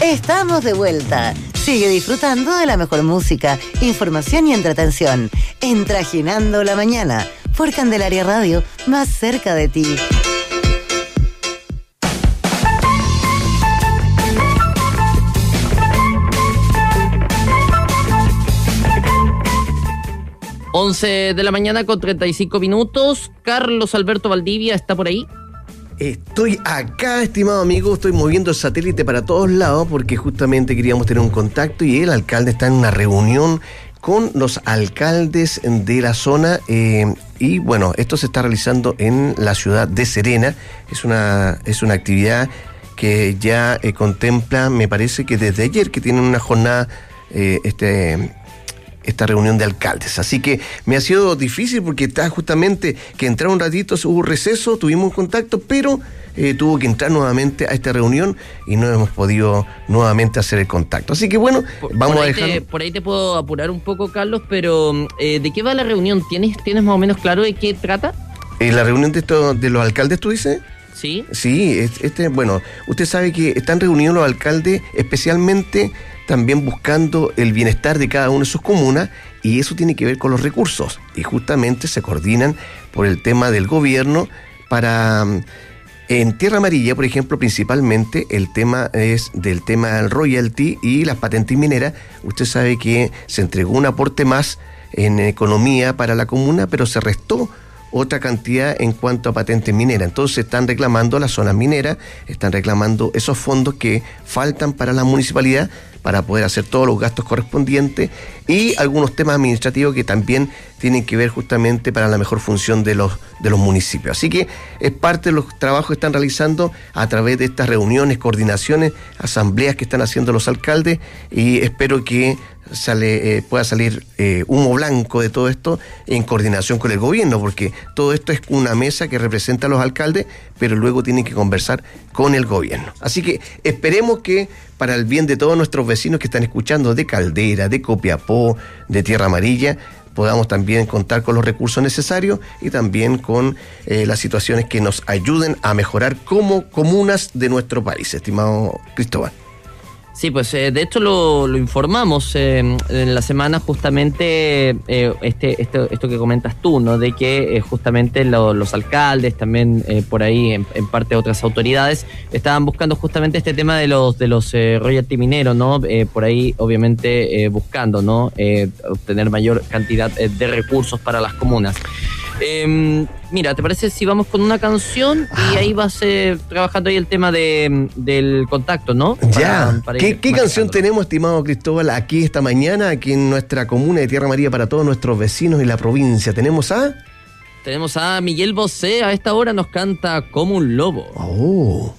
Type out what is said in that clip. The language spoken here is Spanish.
Estamos de vuelta. Sigue disfrutando de la mejor música, información y entretención en Trajinando la Mañana por Candelaria Radio, más cerca de ti. Once de la mañana con 35 minutos. Carlos Alberto Valdivia está por ahí. Estoy acá, estimado amigo, estoy moviendo el satélite para todos lados porque justamente queríamos tener un contacto y el alcalde está en una reunión con los alcaldes de la zona y bueno, esto se está realizando en la ciudad de Serena. Es una actividad que ya contempla, me parece que desde ayer que tienen una jornada esta reunión de alcaldes. Así que me ha sido difícil porque está justamente que entrar un ratito, hubo receso, tuvimos un contacto, pero tuvo que entrar nuevamente a esta reunión y no hemos podido nuevamente hacer el contacto. Así que bueno, vamos a dejar... Por ahí te puedo apurar un poco, Carlos, pero ¿de qué va la reunión? ¿Tienes más o menos claro de qué trata? La reunión de los alcaldes, ¿tú dices? Sí. Sí, bueno, usted sabe que están reunidos los alcaldes especialmente también buscando el bienestar de cada una de sus comunas y eso tiene que ver con los recursos y justamente se coordinan por el tema del gobierno para... En Tierra Amarilla, por ejemplo, principalmente el tema es del tema del royalty y las patentes mineras. Usted sabe que se entregó un aporte más en economía para la comuna, pero se restó otra cantidad en cuanto a patentes mineras. Entonces están reclamando las zonas mineras, están reclamando esos fondos que faltan para la municipalidad para poder hacer todos los gastos correspondientes y algunos temas administrativos que también tienen que ver justamente para la mejor función de los municipios. Así que es parte de los trabajos que están realizando a través de estas reuniones, coordinaciones, asambleas que están haciendo los alcaldes y espero que pueda salir humo blanco de todo esto en coordinación con el gobierno, porque todo esto es una mesa que representa a los alcaldes, pero luego tienen que conversar con el gobierno. Así que esperemos que para el bien de todos nuestros vecinos que están escuchando de Caldera, de Copiapó, de Tierra Amarilla, podamos también contar con los recursos necesarios y también con las situaciones que nos ayuden a mejorar como comunas de nuestro país, estimado Cristóbal. Sí, pues de hecho lo informamos en la semana justamente esto que comentas tú, ¿no? De que justamente los alcaldes, también por ahí en parte otras autoridades, estaban buscando justamente este tema de los royalty mineros, ¿no? Por ahí obviamente buscando, ¿no? Obtener mayor cantidad de recursos para las comunas. Mira, ¿te parece si vamos con una canción y ahí vas trabajando ahí el tema del contacto, ¿no? ¿Qué canción tenemos, estimado Cristóbal, aquí esta mañana, aquí en nuestra comuna de Tierra Amarilla para todos nuestros vecinos y la provincia? Tenemos a Miguel Bosé, a esta hora nos canta Como un lobo. Oh.